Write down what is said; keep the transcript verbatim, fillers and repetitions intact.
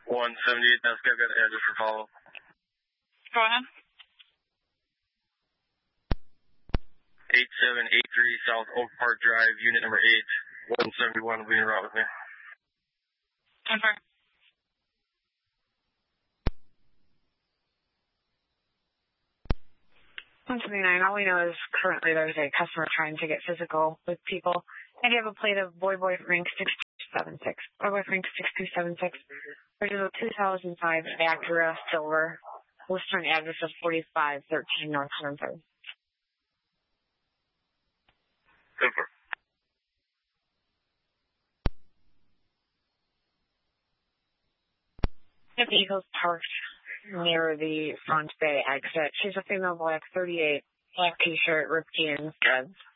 one seventy-eight, that's got an address for follow. Go ahead. eighty-seven eighty-three South Oak Park Drive, unit number eight, one seventy-one, will be en route with me. Confirm. one seventy-nine, all we know is currently there's a customer trying to get physical with people, and you have a plate of Boy Boy Frank six two seven six. Boy Boy Frank six two seven six, which is a two thousand five Acura Silver, listed an address of forty-five thirteen North one hundred third. Confirm. The vehicle's parked near the front bay exit. She's a female, black, thirty-eight, black t-shirt, ripped jeans, dreads.